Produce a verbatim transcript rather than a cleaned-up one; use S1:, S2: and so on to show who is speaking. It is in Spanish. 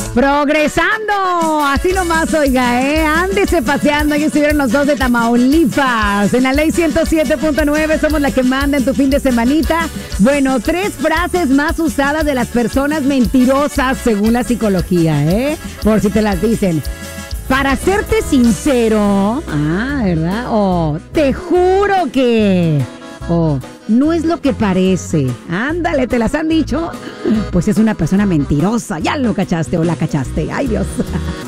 S1: Progresando, así nomás, oiga, ¿eh? Ándese paseando, ahí estuvieron los dos de Tamaulipas. En la ley ciento siete punto nueve somos la que manda en tu fin de semanita. Bueno, tres frases más usadas de las personas mentirosas según la psicología, ¿eh? Por si te las dicen. Para serte sincero, ah, ¿verdad? O te juro que... O no es lo que parece. Ándale, ¿te las han dicho? Pues es una persona mentirosa. Ya lo cachaste o la cachaste. Ay, Dios.